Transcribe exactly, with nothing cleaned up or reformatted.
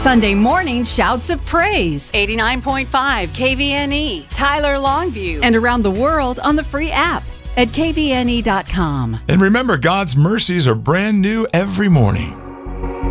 Sunday morning shouts of praise. eighty-nine point five K V N E, Tyler Longview, and around the world on the free app at K V N E dot com. And remember, God's mercies are brand new every morning.